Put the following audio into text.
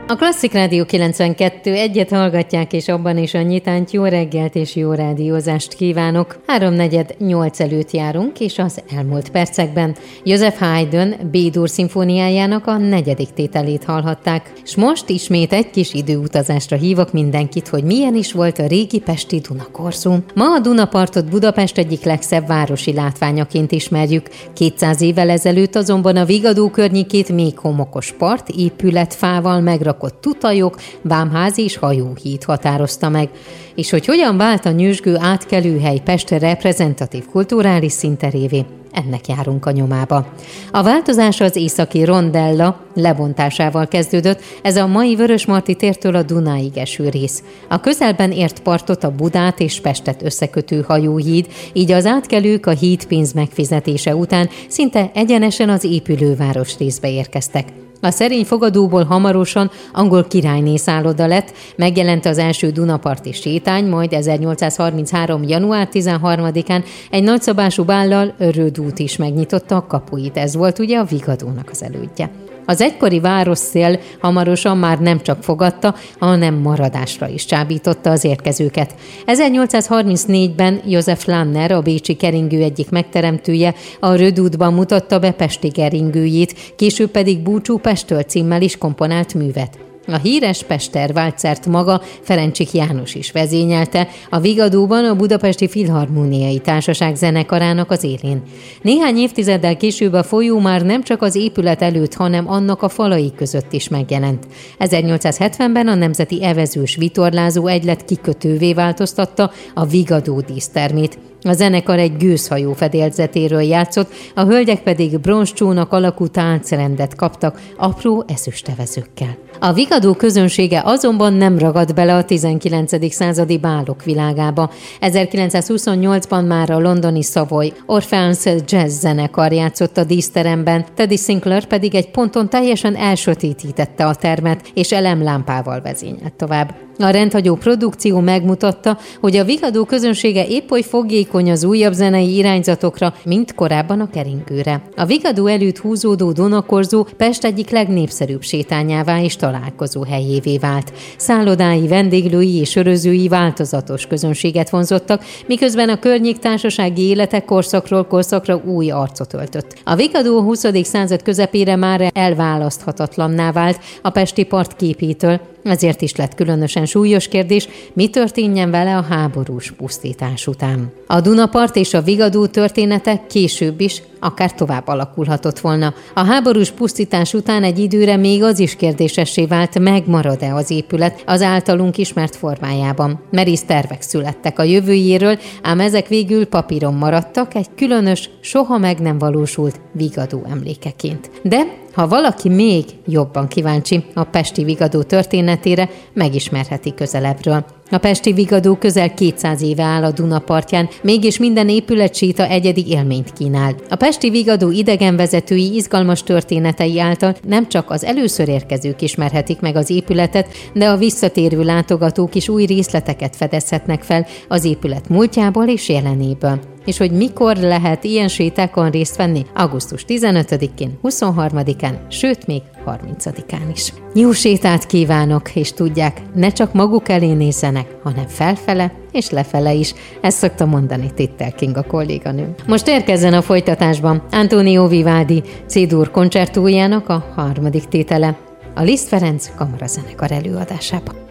A Klasszik Rádió 92.1-et hallgatják, és abban is annyitánt jó reggelt és jó rádiózást kívánok. 7:45 előtt járunk, és az elmúlt percekben Joseph Haydn B-dur szimfóniájának a 4. tételét hallhatták. És most ismét egy kis időutazásra hívok mindenkit, hogy milyen is volt a régi pesti Dunakorszó. Ma a Dunapartot Budapest egyik legszebb városi látványaként ismerjük. 200 évvel ezelőtt azonban a Vigadó környékét még homokos part, épületfával megrakott tutajok, vámházi és hajóhíd határozta meg. És hogy hogyan vált a nyüzsgő átkelőhely Pest reprezentatív kulturális színterévé, ennek járunk a nyomába. A változás az északi rondella lebontásával kezdődött, ez a mai Vörösmarty tértől a Dunáig eső rész. A közelben ért partot a Budát és Pestet összekötő hajóhíd, így az átkelők a hídpénz megfizetése után szinte egyenesen az épülő városrészbe érkeztek. A szerény fogadóból hamarosan angol királyné szálloda lett, megjelent az első dunaparti sétány, majd 1833. január 13-án egy nagyszabású bállal Rödút is megnyitotta a kapuit. Ez volt ugye a Vigadónak az elődje. Az egykori városszél hamarosan már nem csak fogadta, hanem maradásra is csábította az érkezőket. 1834-ben Joseph Lanner, a bécsi keringő egyik megteremtője, a Rödútban mutatta be pesti keringőjét, később pedig Búcsú Pesttől címmel is komponált művet. A híres Pester váltszert maga Ferencsik János is vezényelte, a Vigadóban a Budapesti Filharmóniai Társaság zenekarának az élén. Néhány évtizeddel később a folyó már nem csak az épület előtt, hanem annak a falai között is megjelent. 1870-ben a Nemzeti Evezős vitorlázó egylet kikötővé változtatta a Vigadó dísztermét. A zenekar egy gőzhajó fedélzetéről játszott, a hölgyek pedig bronzcsónak alakú táncrendet kaptak apró ezüstevezőkkel. A Vigadó közönsége azonban nem ragadt bele a 19. századi bálok világába. 1928-ban már a londoni Savoy Orpheus Jazz zenekar játszott a díszteremben, Teddy Sinclair pedig egy ponton teljesen elsötétítette a termet, és elemlámpával vezényelt tovább. A rendhagyó produkció megmutatta, hogy a Vigadó közönsége épp oly fogékony az újabb zenei irányzatokra, mint korábban a keringőre. A Vigadó előtt húzódó Dunakorzó Pest egyik legnépszerűbb sétányává és találkozó helyévé vált. Szállodái, vendéglői és sörözői változatos közönséget vonzottak, miközben a környék társasági élete korszakról korszakra új arcot öltött. A Vigadó a 20. század közepére már elválaszthatatlanná vált a pesti part képétől, ezért is lett különösen súlyos kérdés, mi történjen vele a háborús pusztítás után. A Dunapart és a Vigadó története később is akár tovább alakulhatott volna. A háborús pusztítás után egy időre még az is kérdésessé vált, megmarad-e az épület az általunk ismert formájában. Merész tervek születtek a jövőjéről, ám ezek végül papíron maradtak egy különös, soha meg nem valósult Vigadó emlékeként. De ha valaki még jobban kíváncsi a pesti Vigadó történetére, megismerheti közelebbről. A pesti Vigadó közel 200 éve áll a Duna partján, mégis minden épületséta egyedi élményt kínál. A pesti Vigadó idegenvezetői izgalmas történetei által nem csak az először érkezők ismerhetik meg az épületet, de a visszatérő látogatók is új részleteket fedezhetnek fel az épület múltjából és jelenéből. És hogy mikor lehet ilyen sétákon részt venni? Augusztus 15-én, 23-án, sőt még 30-án is. Jó sétát kívánok, és tudják, ne csak maguk elé nézzenek, hanem felfele és lefele is. Ezt szokta mondani Tittel Kinga kolléganőm. Most érkezzen a folytatásban Antonio Vivaldi C-dur koncertójának a 3. tétele, a Liszt Ferenc kamarazenekar előadásában.